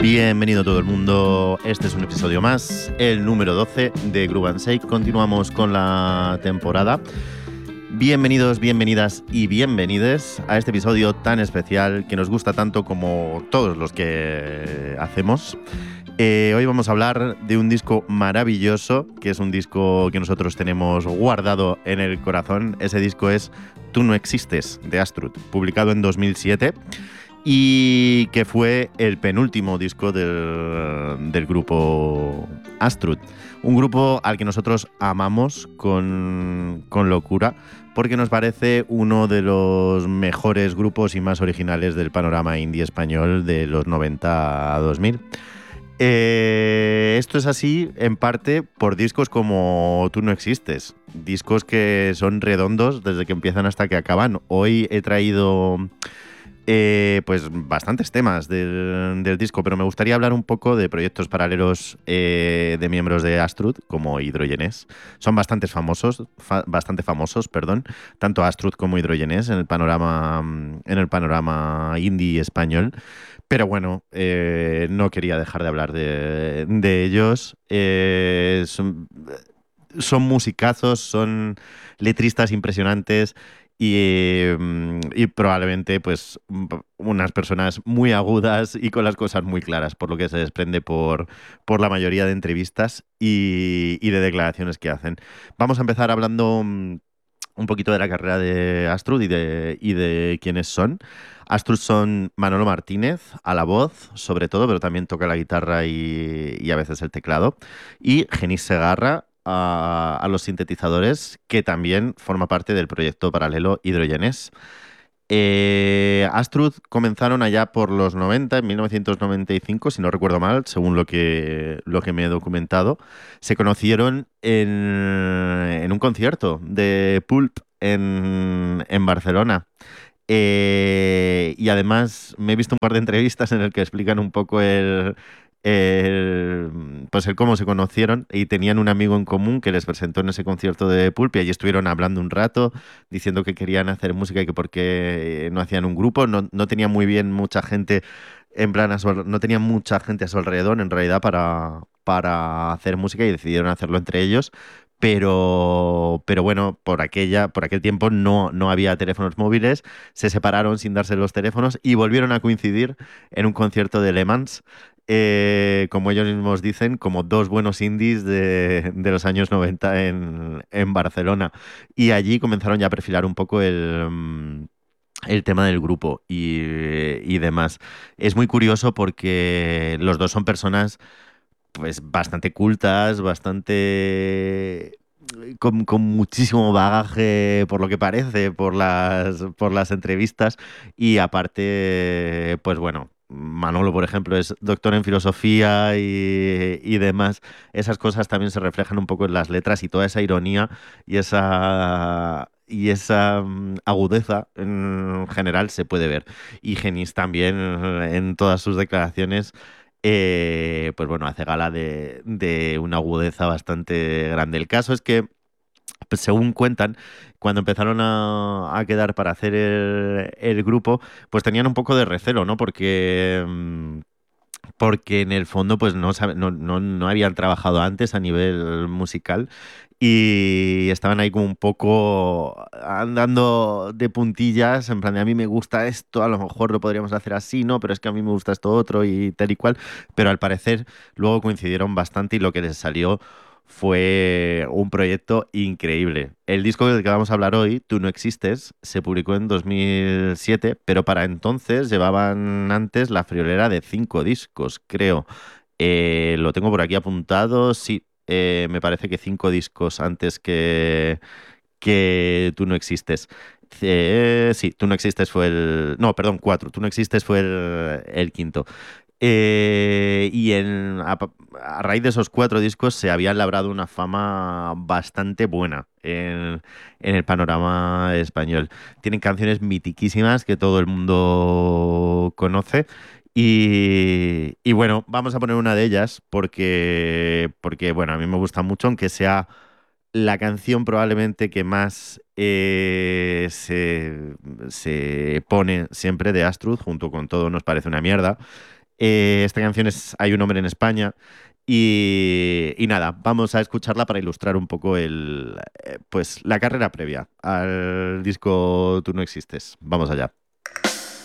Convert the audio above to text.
Bienvenido todo el mundo, este es un episodio más, el número 12 de Groove and Shake. Continuamos con la temporada. Bienvenidos, bienvenidas y bienvenides a este episodio tan especial que nos gusta tanto como todos los que hacemos. Hoy vamos a hablar de un disco maravilloso, que es un disco que nosotros tenemos guardado en el corazón. Ese disco es Tú no existes, de Astrud, publicado en 2007. Y que fue el penúltimo disco del grupo Astrud. Un grupo al que nosotros amamos con locura, porque nos parece uno de los mejores grupos y más originales del panorama indie español de los 90 a 2000. Esto es así en parte por discos como Tú no existes, discos que son redondos desde que empiezan hasta que acaban. Hoy he traído pues bastantes temas del disco, pero me gustaría hablar un poco de proyectos paralelos de miembros de Astrud, como Hydrogenés. Son bastante famosos, tanto Astrud como Hydrogenés en el panorama indie español. Pero bueno, no quería dejar de hablar de ellos. Son musicazos, son letristas impresionantes y probablemente pues unas personas muy agudas y con las cosas muy claras, por lo que se desprende por la mayoría de entrevistas y de declaraciones que hacen. Vamos a empezar hablando un poquito de la carrera de Astrud y de quiénes son. Astrud son Manolo Martínez, a la voz, sobre todo, pero también toca la guitarra y a veces el teclado. Y Genís Segarra, a los sintetizadores, que también forma parte del proyecto paralelo Hydrogenés. Astrud comenzaron allá por los 90, en 1995, si no recuerdo mal, según lo que me he documentado. Se conocieron en un concierto de Pulp en Barcelona. Y además me he visto un par de entrevistas en las que explican un poco pues el cómo se conocieron, y tenían un amigo en común que les presentó en ese concierto de Pulp, y allí estuvieron hablando un rato, diciendo que querían hacer música y que por qué no hacían un grupo. No tenían muy bien mucha gente, en plan, no tenían mucha gente a su alrededor en realidad para hacer música, y decidieron hacerlo entre ellos. Pero bueno, por aquel tiempo no había teléfonos móviles, se separaron sin darse los teléfonos y volvieron a coincidir en un concierto de Le Mans, como ellos mismos dicen, como dos buenos indies de los años 90 en Barcelona. Y allí comenzaron ya a perfilar un poco el tema del grupo y demás. Es muy curioso porque los dos son personas pues bastante cultas, bastante con muchísimo bagaje, por lo que parece, por las entrevistas. Y aparte, pues bueno, Manolo, por ejemplo, es doctor en filosofía y demás. Esas cosas también se reflejan un poco en las letras, y toda esa ironía y esa agudeza en general se puede ver. Y Genís también, en todas sus declaraciones, pues bueno, hace gala de una agudeza bastante grande. El caso es que, pues, según cuentan, cuando empezaron a quedar para hacer el grupo, pues tenían un poco de recelo, ¿no? Porque en el fondo pues no habían trabajado antes a nivel musical, y estaban ahí como un poco andando de puntillas, en plan de a mí me gusta esto, a lo mejor lo podríamos hacer así, no, pero es que a mí me gusta esto otro y tal y cual. Pero al parecer luego coincidieron bastante, y lo que les salió fue un proyecto increíble. El disco del que vamos a hablar hoy, Tú no existes, se publicó en 2007, pero para entonces llevaban antes la friolera de 5 discos, creo. Lo tengo por aquí apuntado, sí. Me parece que 5 discos antes que Tú no existes. Sí, Tú no existes fue el... No, perdón, 4. Tú no existes fue el quinto. A raíz de esos 4 discos se había labrado una fama bastante buena en el panorama español. Tienen canciones mitiquísimas que todo el mundo conoce. Y bueno, vamos a poner una de ellas porque bueno, a mí me gusta mucho, aunque sea la canción probablemente que más se pone siempre de Astrud, junto con Todo nos parece una mierda. Esta canción es Hay un hombre en España. Y nada, vamos a escucharla para ilustrar un poco pues, la carrera previa al disco Tú no existes. Vamos allá.